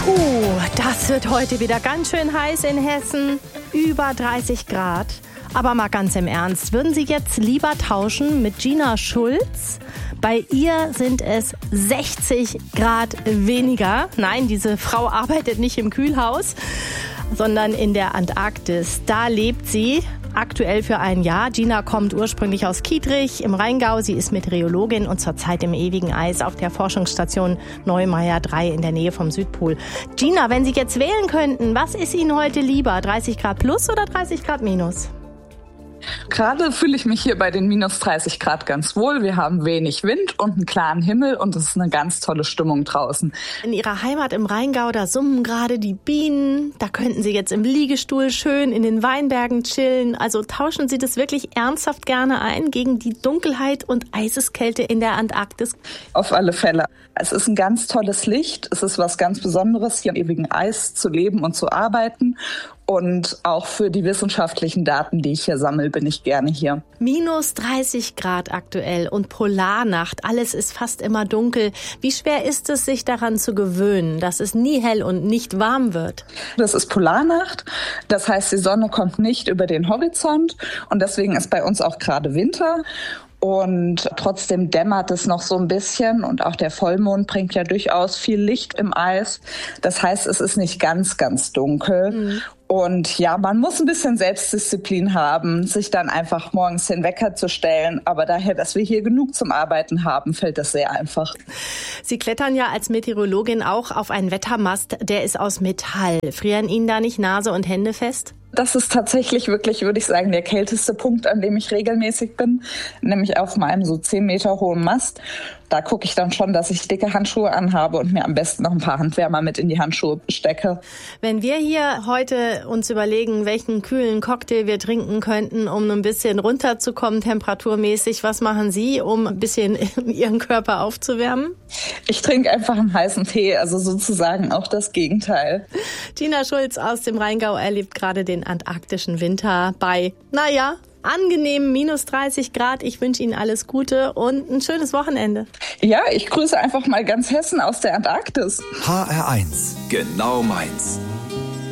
Das wird heute wieder ganz schön heiß in Hessen. Über 30 Grad. Aber mal ganz im Ernst, würden Sie jetzt lieber tauschen mit Gina Schulz? Bei ihr sind es 60 Grad weniger. Nein, diese Frau arbeitet nicht im Kühlhaus, sondern in der Antarktis. Da lebt sie aktuell für ein Jahr. Gina kommt ursprünglich aus Kietrich im Rheingau. Sie ist Meteorologin und zurzeit im ewigen Eis auf der Forschungsstation Neumeier 3 in der Nähe vom Südpol. Gina, wenn Sie jetzt wählen könnten, was ist Ihnen heute lieber? 30 Grad plus oder 30 Grad minus? Gerade fühle ich mich hier bei den minus 30 Grad ganz wohl. Wir haben wenig Wind und einen klaren Himmel und es ist eine ganz tolle Stimmung draußen. In Ihrer Heimat im Rheingau, da summen gerade die Bienen. Da könnten Sie jetzt im Liegestuhl schön in den Weinbergen chillen. Also tauschen Sie das wirklich ernsthaft gerne ein gegen die Dunkelheit und Eiseskälte in der Antarktis? Auf alle Fälle. Es ist ein ganz tolles Licht. Es ist was ganz Besonderes, hier im ewigen Eis zu leben und zu arbeiten. Und auch für die wissenschaftlichen Daten, die ich hier sammle, bin ich gerne hier. Minus 30 Grad aktuell und Polarnacht. Alles ist fast immer dunkel. Wie schwer ist es, sich daran zu gewöhnen, dass es nie hell und nicht warm wird? Das ist Polarnacht. Das heißt, die Sonne kommt nicht über den Horizont. Und deswegen ist bei uns auch gerade Winter. Und trotzdem dämmert es noch so ein bisschen und auch der Vollmond bringt ja durchaus viel Licht im Eis. Das heißt, es ist nicht ganz, ganz dunkel. Und ja, man muss ein bisschen Selbstdisziplin haben, sich dann einfach morgens den Wecker zu stellen. Aber daher, dass wir hier genug zum Arbeiten haben, fällt das sehr einfach. Sie klettern ja als Meteorologin auch auf einen Wettermast, der ist aus Metall. Frieren Ihnen da nicht Nase und Hände fest? Das ist tatsächlich wirklich, würde ich sagen, der kälteste Punkt, an dem ich regelmäßig bin, nämlich auf meinem so 10 Meter hohen Mast. Da gucke ich dann schon, dass ich dicke Handschuhe anhabe und mir am besten noch ein paar Handwärmer mit in die Handschuhe stecke. Wenn wir hier heute uns überlegen, welchen kühlen Cocktail wir trinken könnten, um ein bisschen runterzukommen temperaturmäßig, was machen Sie, um ein bisschen Ihren Körper aufzuwärmen? Ich trinke einfach einen heißen Tee, also sozusagen auch das Gegenteil. Gina Schulz aus dem Rheingau erlebt gerade den antarktischen Winter bei, angenehmen minus 30 Grad. Ich wünsche Ihnen alles Gute und ein schönes Wochenende. Ja, ich grüße einfach mal ganz Hessen aus der Antarktis. HR1, genau meins.